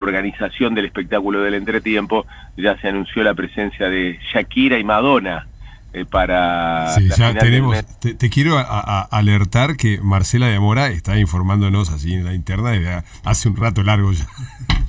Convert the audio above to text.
organización del espectáculo del entretiempo, ya se anunció la presencia de Shakira y Madonna para sí, la ya final del tenemos. mes. Te quiero alertar que Marcela de Mora está informándonos así en la interna desde hace un rato largo ya.